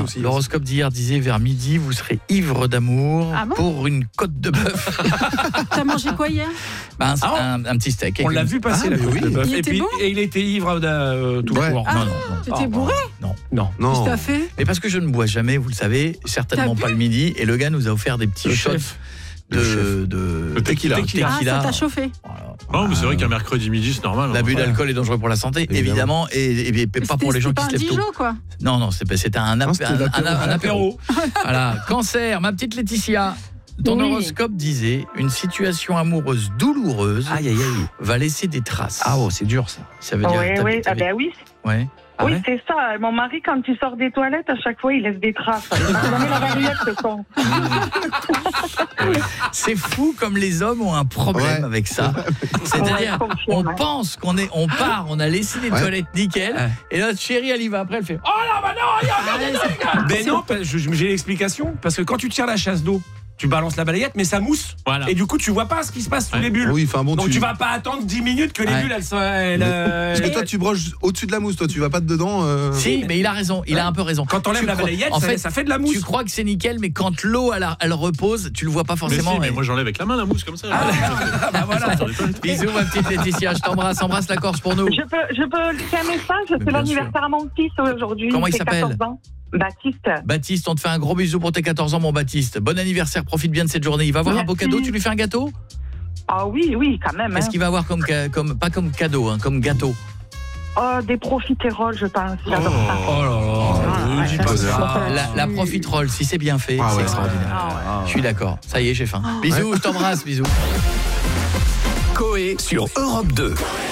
aussi. L'horoscope d'hier disait vers midi, vous serez ivre d'amour Ah bon pour une côte de bœuf. T'as mangé quoi hier? Un petit steak. On l'a vu passer la côte de bœuf. Il Et était puis bon il était ivre tout court. Ah, t'étais bourré? Non. Non. Qu'est-ce que t'as fait? Mais parce que je ne bois jamais, vous le savez, certainement T'as pas bu le midi. Et le gars nous a offert des petits shots de tequila. Ah, ça t'a chauffé? Non, mais c'est vrai qu'un mercredi midi, c'est normal. L'abus d'alcool est dangereux pour la santé, évidemment, et pas pour les gens qui se lèvent tôt. C'était pas un Dijon, quoi. Non, c'était un apéro. Voilà, cancer, ma petite Laetitia. Ton horoscope disait une situation amoureuse douloureuse va laisser des traces. Ah oh, c'est dur ça. Ça veut dire Oui. Ah ben oui. Ouais. Oui, c'est ça. Mon mari, quand il sort des toilettes, à chaque fois, il laisse des traces. Il m'a donné la balayette, ce con. C'est fou comme les hommes ont un problème avec ça. C'est-à-dire, on pense on part, on a laissé les toilettes nickel, et notre chérie, elle y va après, elle fait « Oh là, bah non, il y a encore des trucs !» Ben non, j'ai l'explication. Parce que quand tu tires la chasse d'eau, tu balances la balayette, mais ça mousse. Voilà. Et du coup, tu vois pas ce qui se passe sous les bulles. Oui, enfin bon, donc tu vas pas attendre 10 minutes que les bulles, elles soient... Parce que toi, tu broches au-dessus de la mousse, toi, tu vas pas dedans. Si, mais il a raison, il a un peu raison. Quand t'enlèves la balayette, en fait, ça fait de la mousse. Tu crois que c'est nickel, mais quand l'eau, elle repose, tu le vois pas forcément. Mais moi, j'enlève avec la main la mousse, comme ça. Bah voilà. Bisous, ma petite Laetitia, je t'embrasse, embrasse la Corse pour nous. Je peux laisser un message, c'est l'anniversaire à mon fils aujourd'hui. Comment il s'appelle? 14 ans. Baptiste, on te fait un gros bisou pour tes 14 ans, mon Baptiste. Bon anniversaire, profite bien de cette journée. Il va avoir un beau cadeau, tu lui fais un gâteau? Ah oui, quand même. Qu'est-ce qu'il va avoir pas comme cadeau, comme gâteau? Des profiteroles, je pense. J'adore ça. Oh là là, la profiterole, si c'est bien fait, c'est extraordinaire. Je suis d'accord. Ça y est, j'ai faim. Bisous, je t'embrasse, bisous. Coé sur Europe 2.